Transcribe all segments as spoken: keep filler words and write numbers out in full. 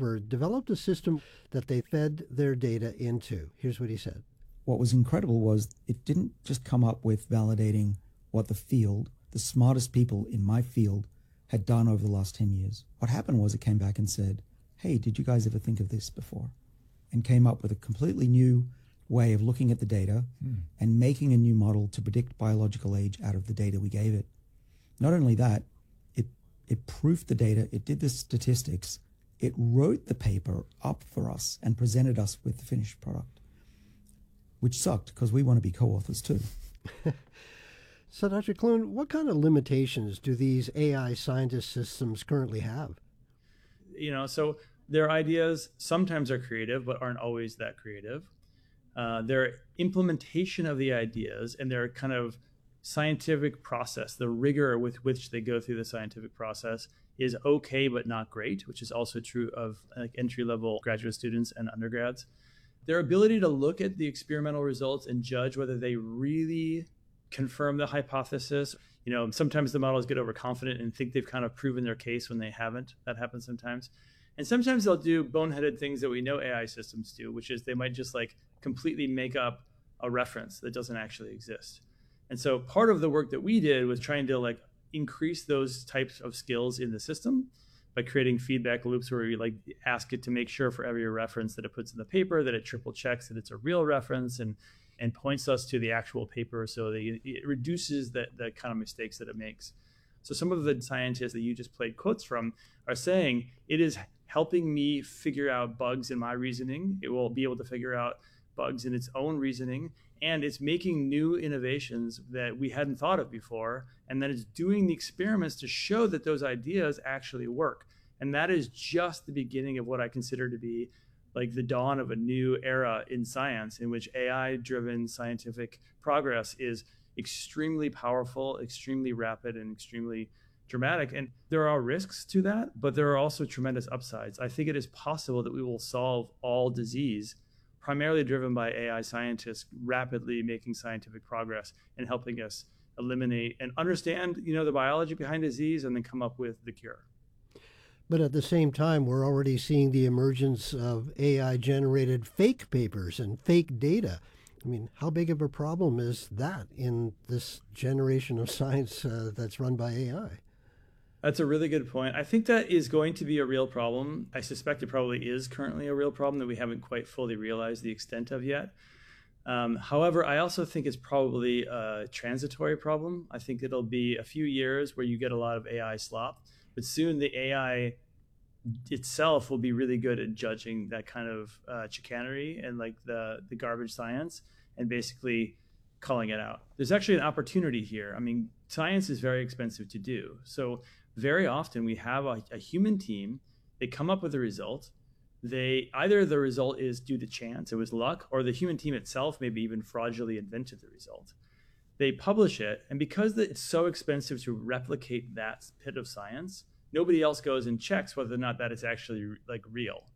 Harvard developed a system that they fed their data into. Here's what he said. What was incredible was it didn't just come up with validating what the field, the smartest people in my field, had done over the last ten years. What happened was it came back and said, hey, did you guys ever think of this before? And came up with a completely new way of looking at the data mm. and making a new model to predict biological age out of the data we gave it. Not only that, it it proofed the data, it did the statistics, it wrote the paper up for us and presented us with the finished product, which sucked because we want to be co-authors too. So, Doctor Clune, what kind of limitations do these A I scientist systems currently have? You know, so their ideas sometimes are creative, but aren't always that creative. Uh, their implementation of the ideas and their kind of scientific process, the rigor with which they go through the scientific process is okay, but not great, which is also true of like entry-level graduate students and undergrads. Their ability to look at the experimental results and judge whether they really confirm the hypothesis. You know, sometimes the models get overconfident and think they've kind of proven their case when they haven't. That happens sometimes. And sometimes they'll do boneheaded things that we know A I systems do, which is they might just like completely make up a reference that doesn't actually exist. And so part of the work that we did was trying to like increase those types of skills in the system by creating feedback loops where we like ask it to make sure for every reference that it puts in the paper that it triple checks that it's a real reference and and points us to the actual paper so that it reduces the, the kind of mistakes that it makes. So some of the scientists that you just played quotes from are saying it is helping me figure out bugs in my reasoning. It will be able to figure out bugs in its own reasoning, and it's making new innovations that we hadn't thought of before, and then it's doing the experiments to show that those ideas actually work. And that is just the beginning of what I consider to be like the dawn of a new era in science, in which A I-driven scientific progress is extremely powerful, extremely rapid, and extremely dramatic. And there are risks to that, but there are also tremendous upsides. I think it is possible that we will solve all disease primarily driven by A I scientists rapidly making scientific progress and helping us eliminate and understand, you know, the biology behind disease and then come up with the cure. But at the same time, we're already seeing the emergence of A I-generated fake papers and fake data. I mean, how big of a problem is that in this generation of science uh, that's run by A I? That's a really good point. I think that is going to be a real problem. I suspect it probably is currently a real problem that we haven't quite fully realized the extent of yet. Um, however, I also think it's probably a transitory problem. I think it'll be a few years where you get a lot of A I slop, but soon the A I itself will be really good at judging that kind of uh, chicanery and like the, the garbage science and basically calling it out. There's actually an opportunity here. I mean, science is very expensive to do. So very often we have a, a human team, they come up with a result. They either the result is due to chance, it was luck, or the human team itself maybe even fraudulently invented the result. They publish it, and because it's so expensive to replicate that bit of science, nobody else goes and checks whether or not that is actually like real.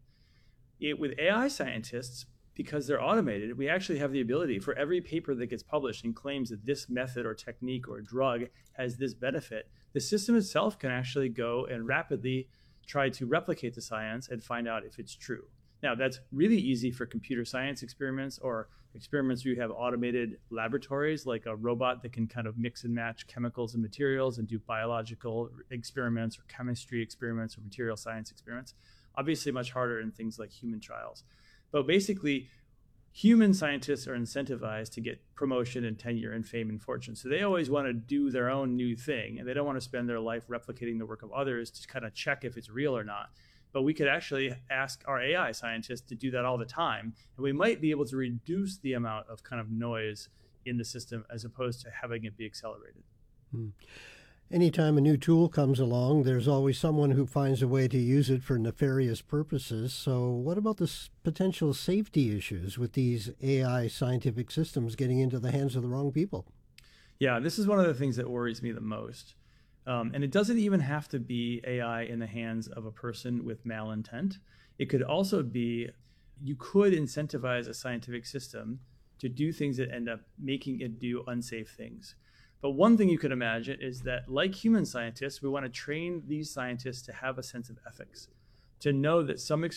It, with A I scientists, because they're automated, we actually have the ability for every paper that gets published and claims that this method or technique or drug has this benefit, the system itself can actually go and rapidly try to replicate the science and find out if it's true. Now, that's really easy for computer science experiments or experiments where you have automated laboratories like a robot that can kind of mix and match chemicals and materials and do biological experiments or chemistry experiments or material science experiments. Obviously much harder in things like human trials. But basically, human scientists are incentivized to get promotion and tenure and fame and fortune. So they always want to do their own new thing, and they don't want to spend their life replicating the work of others to kind of check if it's real or not. But we could actually ask our A I scientists to do that all the time, and we might be able to reduce the amount of kind of noise in the system as opposed to having it be accelerated. Hmm. Anytime a new tool comes along, there's always someone who finds a way to use it for nefarious purposes. So what about the s- potential safety issues with these A I scientific systems getting into the hands of the wrong people? Yeah, this is one of the things that worries me the most. Um, and it doesn't even have to be A I in the hands of a person with malintent. It could also be, you could incentivize a scientific system to do things that end up making it do unsafe things. But one thing you could imagine is that, like human scientists, we want to train these scientists to have a sense of ethics, to know that some